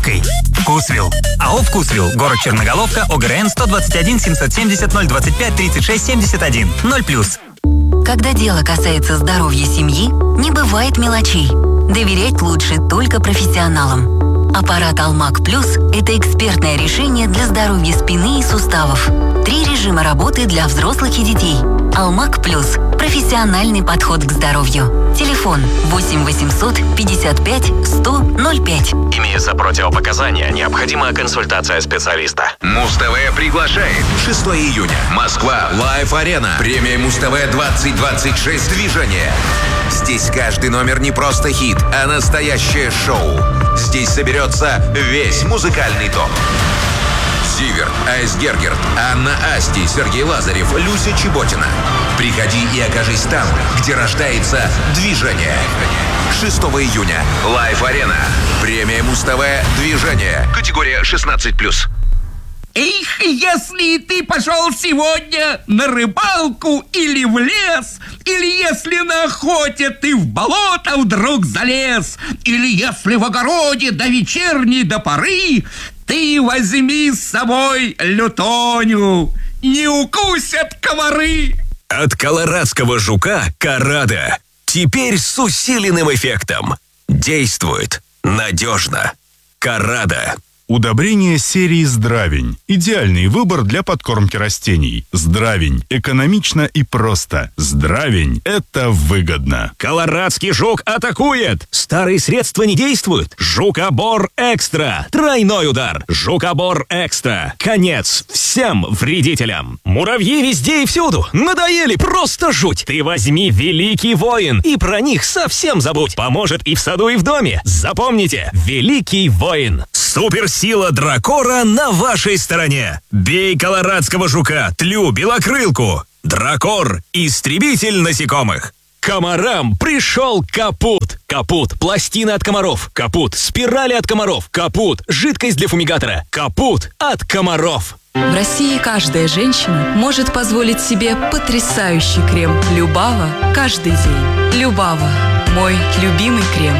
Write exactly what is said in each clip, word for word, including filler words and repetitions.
добавкой. Вкусвилл. АО «Вкусвилл». Город Черноголовка. ОГРН сто двадцать один семьсот семьдесят ноль двадцать пять тридцать шесть семьдесят один. ноль плюс. Когда дело касается здоровья семьи, не бывает мелочей. Доверять лучше только профессионалам. Аппарат Алмак Плюс – это экспертное решение для здоровья спины и суставов. Три режима работы для взрослых и детей. Алмак Плюс – профессиональный подход к здоровью. Телефон восемь восемьсот пятьдесят пять сто ноль пять. Имеются противопоказания, необходима консультация специалиста. Муз-ТВ приглашает. шестого июня. Москва. Лайв-арена. Премия Муз-ТВ двадцать двадцать шесть движение. Здесь каждый номер не просто хит, а настоящее шоу. Здесь соберется весь музыкальный топ. Зиверт, Айсгергерт, Анна Асти, Сергей Лазарев, Люся Чеботина. Приходи и окажись там, где рождается движение. шестого июня. Лайв-арена. Премия Муз-ТВ «Движение». Категория шестнадцать плюс. Эх, если ты пошел сегодня на рыбалку или в лес, или если на охоте ты в болото вдруг залез, или если в огороде до вечерней до поры, ты возьми с собой лютоню, не укусят комары. От колорадского жука Карада. Теперь с усиленным эффектом. Действует надежно. Карада. Удобрение серии «Здравень». Идеальный выбор для подкормки растений. «Здравень». Экономично и просто. «Здравень» — это выгодно. Колорадский жук атакует! Старые средства не действуют. Жукобор Экстра. Тройной удар. Жукобор Экстра. Конец всем вредителям. Муравьи везде и всюду. Надоели, просто жуть. Ты возьми Великий Воин и про них совсем забудь. Поможет и в саду, и в доме. Запомните, Великий Воин. Суперсила Дракора на вашей стороне. Бей колорадского жука, тлю, белокрылку. Дракор – истребитель насекомых. Комарам пришел Капут. Капут – пластины от комаров. Капут – спирали от комаров. Капут – жидкость для фумигатора. Капут от комаров. В России каждая женщина может позволить себе потрясающий крем Любава каждый день. Любава – мой любимый крем.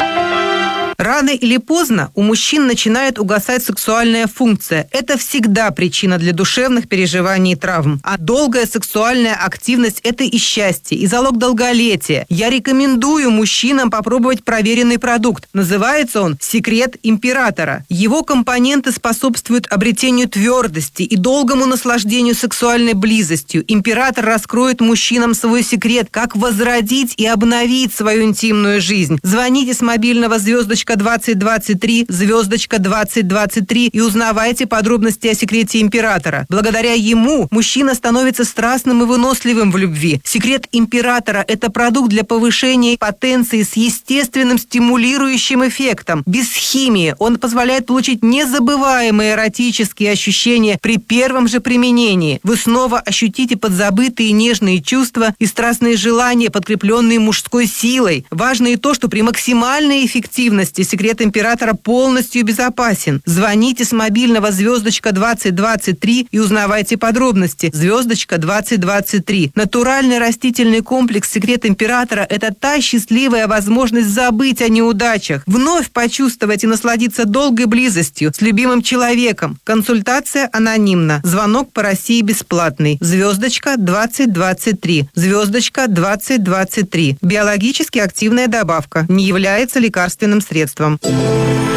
Рано или поздно у мужчин начинает угасать сексуальная функция. Это всегда причина для душевных переживаний и травм. А долгая сексуальная активность – это и счастье, и залог долголетия. Я рекомендую мужчинам попробовать проверенный продукт. Называется он «Секрет императора». Его компоненты способствуют обретению твердости и долгому наслаждению сексуальной близостью. Император раскроет мужчинам свой секрет, как возродить и обновить свою интимную жизнь. Звоните с мобильного звездочка двадцать двадцать три, звездочка двадцать двадцать три и узнавайте подробности о секрете императора. Благодаря ему мужчина становится страстным и выносливым в любви. Секрет императора – это продукт для повышения потенции с естественным стимулирующим эффектом. Без химии он позволяет получить незабываемые эротические ощущения при первом же применении. Вы снова ощутите подзабытые нежные чувства и страстные желания, подкрепленные мужской силой. Важно и то, что при максимальной эффективности секрет императора полностью безопасен. Звоните с мобильного звездочка двадцать двадцать три и узнавайте подробности. Звездочка двадцать двадцать три. Натуральный растительный комплекс «Секрет императора» – это та счастливая возможность забыть о неудачах, вновь почувствовать и насладиться долгой близостью с любимым человеком. Консультация анонимна. Звонок по России бесплатный. Звездочка двадцать двадцать три. Звездочка двадцать двадцать три. Биологически активная добавка. Не является лекарственным средством.